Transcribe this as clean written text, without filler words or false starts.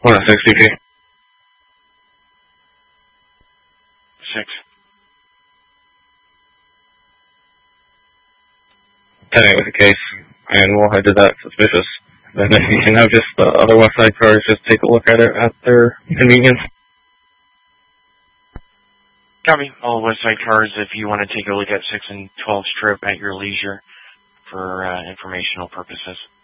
106 DP. 6. 10-8 with the case, and we'll head to that suspicious. Then if you can have just the other West Side cars just take a look at it at their convenience. Copy. All West Side cars, if you want to take a look at 6 and 12 strip at your leisure for informational purposes.